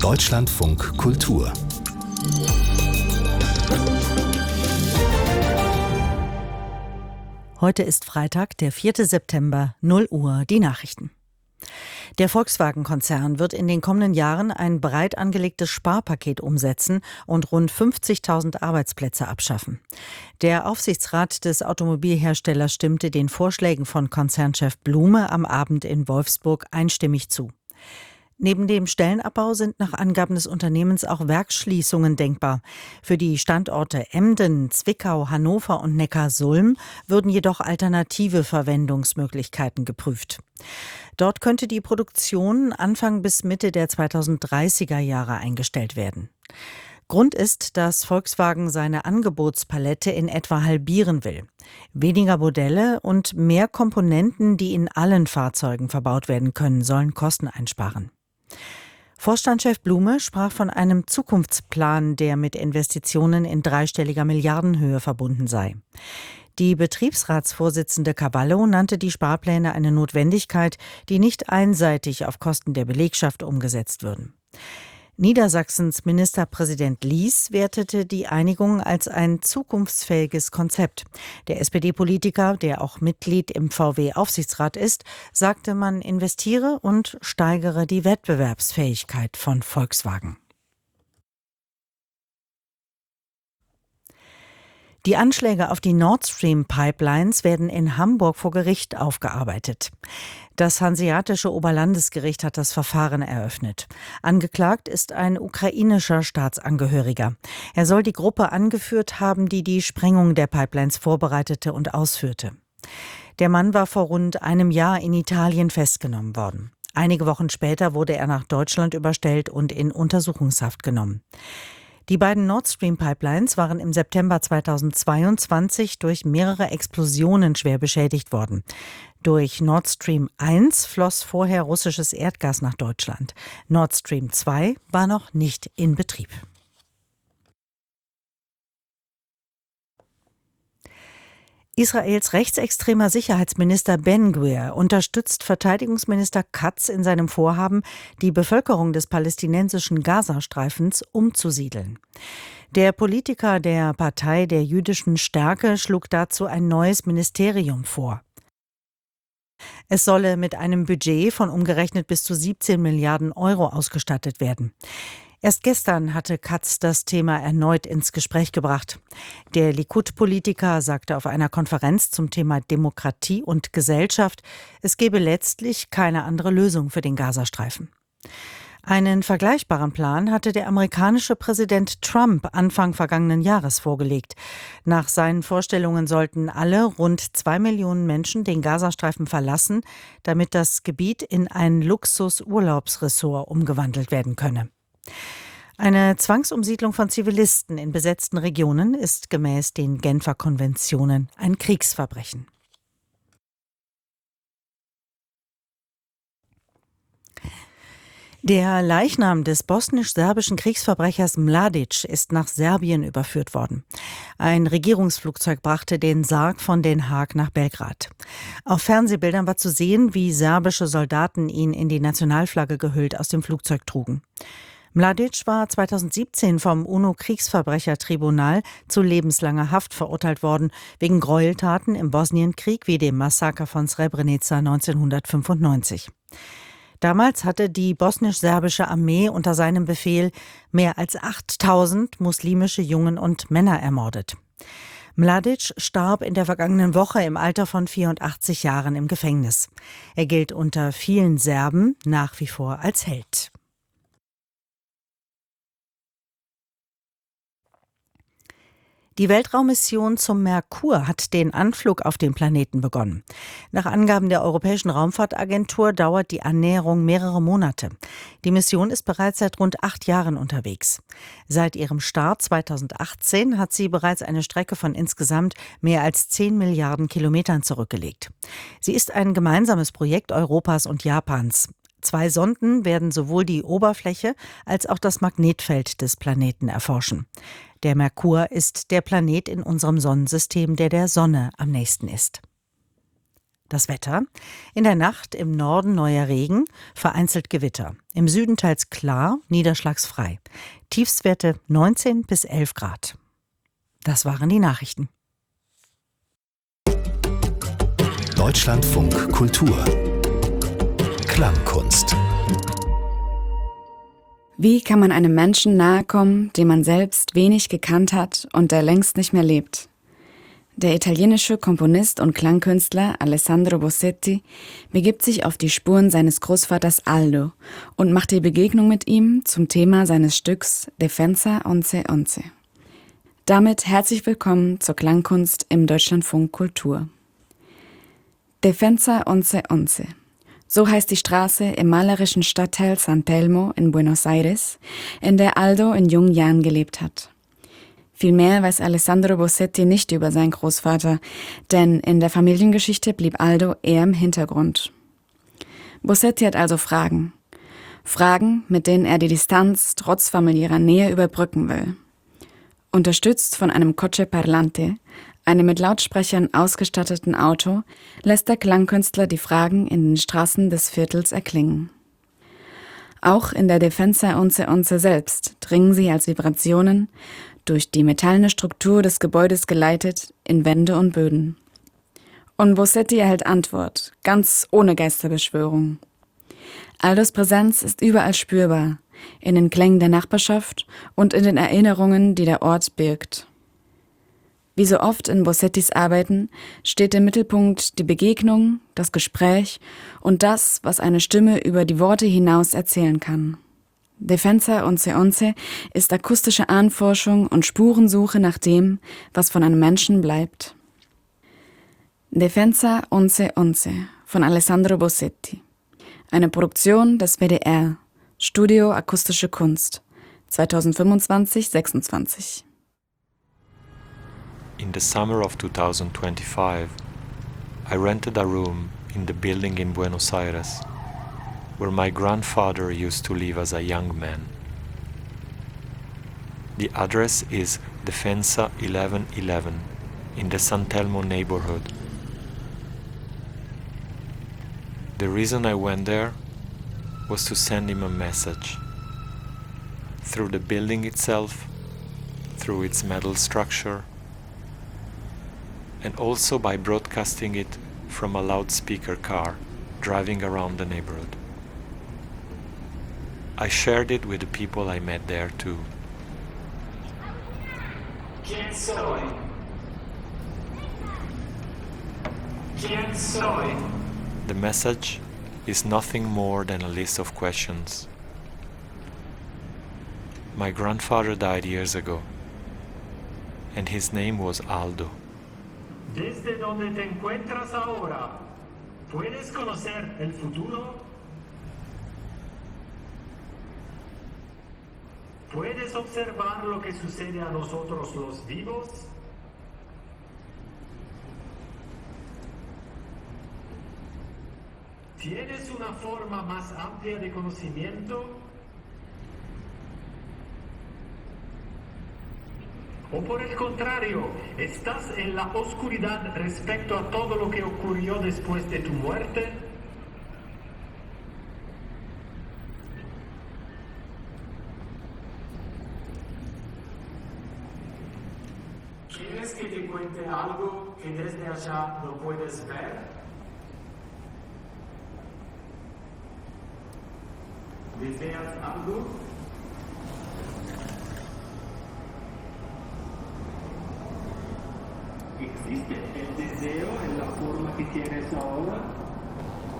Deutschlandfunk Kultur. Heute ist Freitag, der 4. September, 0 Uhr, die Nachrichten. Der Volkswagen-Konzern wird in den kommenden Jahren ein breit angelegtes Sparpaket umsetzen und rund 50.000 Arbeitsplätze abschaffen. Der Aufsichtsrat des Automobilherstellers stimmte den Vorschlägen von Konzernchef Blume am Abend in Wolfsburg einstimmig zu. Neben dem Stellenabbau sind nach Angaben des Unternehmens auch Werksschließungen denkbar. Für die Standorte Emden, Zwickau, Hannover und Neckarsulm würden jedoch alternative Verwendungsmöglichkeiten geprüft. Dort könnte die Produktion Anfang bis Mitte der 2030er Jahre eingestellt werden. Grund ist, dass Volkswagen seine Angebotspalette in etwa halbieren will. Weniger Modelle und mehr Komponenten, die in allen Fahrzeugen verbaut werden können, sollen Kosten einsparen. Vorstandschef Blume sprach von einem Zukunftsplan, der mit Investitionen in dreistelliger Milliardenhöhe verbunden sei. Die Betriebsratsvorsitzende Cavallo nannte die Sparpläne eine Notwendigkeit, die nicht einseitig auf Kosten der Belegschaft umgesetzt würden. Niedersachsens Ministerpräsident Lies wertete die Einigung als ein zukunftsfähiges Konzept. Der SPD-Politiker, der auch Mitglied im VW-Aufsichtsrat ist, sagte, man investiere und steigere die Wettbewerbsfähigkeit von Volkswagen. Die Anschläge auf die Nord Stream Pipelines werden in Hamburg vor Gericht aufgearbeitet. Das Hanseatische Oberlandesgericht hat das Verfahren eröffnet. Angeklagt ist ein ukrainischer Staatsangehöriger. Er soll die Gruppe angeführt haben, die die Sprengung der Pipelines vorbereitete und ausführte. Der Mann war vor rund einem Jahr in Italien festgenommen worden. Einige Wochen später wurde er nach Deutschland überstellt und in Untersuchungshaft genommen. Die beiden Nord Stream Pipelines waren im September 2022 durch mehrere Explosionen schwer beschädigt worden. Durch Nord Stream 1 floss vorher russisches Erdgas nach Deutschland. Nord Stream 2 war noch nicht in Betrieb. Israels rechtsextremer Sicherheitsminister Ben-Gvir unterstützt Verteidigungsminister Katz in seinem Vorhaben, die Bevölkerung des palästinensischen Gazastreifens umzusiedeln. Der Politiker der Partei der jüdischen Stärke schlug dazu ein neues Ministerium vor. Es solle mit einem Budget von umgerechnet bis zu 17 Milliarden Euro ausgestattet werden. Erst gestern hatte Katz das Thema erneut ins Gespräch gebracht. Der Likud-Politiker sagte auf einer Konferenz zum Thema Demokratie und Gesellschaft, es gebe letztlich keine andere Lösung für den Gazastreifen. Einen vergleichbaren Plan hatte der amerikanische Präsident Trump Anfang vergangenen Jahres vorgelegt. Nach seinen Vorstellungen sollten alle rund 2 Millionen Menschen den Gazastreifen verlassen, damit das Gebiet in ein Luxus-Urlaubsressort umgewandelt werden könne. Eine Zwangsumsiedlung von Zivilisten in besetzten Regionen ist gemäß den Genfer Konventionen ein Kriegsverbrechen. Der Leichnam des bosnisch-serbischen Kriegsverbrechers Mladic ist nach Serbien überführt worden. Ein Regierungsflugzeug brachte den Sarg von Den Haag nach Belgrad. Auf Fernsehbildern war zu sehen, wie serbische Soldaten ihn in die Nationalflagge gehüllt aus dem Flugzeug trugen. Mladic war 2017 vom UNO-Kriegsverbrechertribunal zu lebenslanger Haft verurteilt worden, wegen Gräueltaten im Bosnienkrieg wie dem Massaker von Srebrenica 1995. Damals hatte die bosnisch-serbische Armee unter seinem Befehl mehr als 8.000 muslimische Jungen und Männer ermordet. Mladic starb in der vergangenen Woche im Alter von 84 Jahren im Gefängnis. Er gilt unter vielen Serben nach wie vor als Held. Die Weltraummission zum Merkur hat den Anflug auf den Planeten begonnen. Nach Angaben der Europäischen Raumfahrtagentur dauert die Annäherung mehrere Monate. Die Mission ist bereits seit rund 8 Jahren unterwegs. Seit ihrem Start 2018 hat sie bereits eine Strecke von insgesamt mehr als 10 Milliarden Kilometern zurückgelegt. Sie ist ein gemeinsames Projekt Europas und Japans. 2 Sonden werden sowohl die Oberfläche als auch das Magnetfeld des Planeten erforschen. Der Merkur ist der Planet in unserem Sonnensystem, der der Sonne am nächsten ist. Das Wetter: In der Nacht im Norden neuer Regen, vereinzelt Gewitter. Im Süden teils klar, niederschlagsfrei. Tiefstwerte 19 bis 11 Grad. Das waren die Nachrichten. Deutschlandfunk Kultur. Klangkunst. Wie kann man einem Menschen nahe kommen, den man selbst wenig gekannt hat und der längst nicht mehr lebt? Der italienische Komponist und Klangkünstler Alessandro Bossetti begibt sich auf die Spuren seines Großvaters Aldo und macht die Begegnung mit ihm zum Thema seines Stücks Defensa Onze Onze. Damit herzlich willkommen zur Klangkunst im Deutschlandfunk Kultur. Defensa Onze Onze. So heißt die Straße im malerischen Stadtteil San Telmo in Buenos Aires, in der Aldo in jungen Jahren gelebt hat. Viel mehr weiß Alessandro Bossetti nicht über seinen Großvater, denn in der Familiengeschichte blieb Aldo eher im Hintergrund. Bossetti hat also Fragen. Fragen, mit denen er die Distanz trotz familiärer Nähe überbrücken will. Unterstützt von einem Coche Parlante, einem mit Lautsprechern ausgestatteten Auto, lässt der Klangkünstler die Fragen in den Straßen des Viertels erklingen. Auch in der Defensa Onze Onze selbst dringen sie als Vibrationen, durch die metallene Struktur des Gebäudes geleitet, in Wände und Böden. Und Bossetti erhält Antwort, ganz ohne Geisterbeschwörung. Aldos Präsenz ist überall spürbar, in den Klängen der Nachbarschaft und in den Erinnerungen, die der Ort birgt. Wie so oft in Bossettis Arbeiten steht im Mittelpunkt die Begegnung, das Gespräch und das, was eine Stimme über die Worte hinaus erzählen kann. Defensa Onze Onze ist akustische Ahnenforschung und Spurensuche nach dem, was von einem Menschen bleibt. Defensa Onze Onze von Alessandro Bossetti. Eine Produktion des WDR, Studio Akustische Kunst, 2025-26. In the summer of 2025, I rented a room in the building in Buenos Aires, where my grandfather used to live as a young man. The address is Defensa 1111 in the San Telmo neighborhood. The reason I went there was to send him a message. Through the building itself, through its metal structure, and also by broadcasting it from a loudspeaker car driving around the neighborhood. I shared it with the people I met there too. ¿Quién soy? ¿Quién soy? The message is nothing more than a list of questions. My grandfather died years ago, and his name was Aldo. Desde donde te encuentras ahora, ¿puedes conocer el futuro? ¿Puedes observar lo que sucede a nosotros los vivos? ¿Tienes una forma más amplia de conocimiento? ¿O por el contrario, estás en la oscuridad respecto a todo lo que ocurrió después de tu muerte? ¿Quieres que te cuente algo que desde allá no puedes ver? ¿Deseas algo? ¿Existe el deseo en la forma que tienes ahora?